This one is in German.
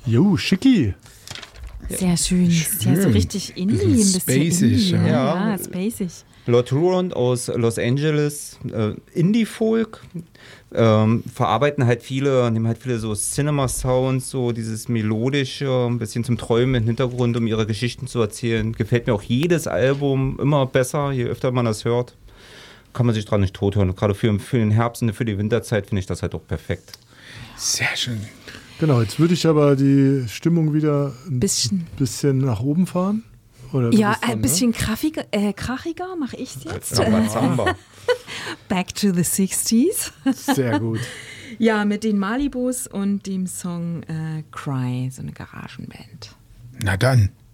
Jo, schicki. Sehr schön. Ja, so richtig Indie. Ein bisschen spacig, Indie, ja. Ja, spacig. Lord Huron aus Los Angeles, Indie-Folk, verarbeiten halt nehmen halt viele so Cinema-Sounds, so dieses melodische, ein bisschen zum Träumen im Hintergrund, um ihre Geschichten zu erzählen. Gefällt mir auch jedes Album immer besser, je öfter man das hört. Kann man sich dran nicht tothören. Gerade für den Herbst und für die Winterzeit finde ich das halt auch perfekt. Sehr schön. Genau, jetzt würde ich aber die Stimmung wieder ein bisschen nach oben fahren. Oder Ja, dann, ein bisschen krachiger mache ich es jetzt. Samba. Back to the 60s. Sehr gut. Ja, mit den Malibus und dem Song Cry, so eine Garagenband. Na dann.